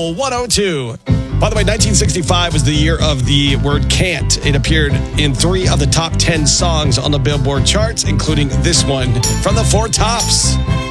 Soul 102. By the way, 1965 was the year of the word can't. It appeared in 3 of the top 10 songs on the Billboard charts, including this one from the Four Tops.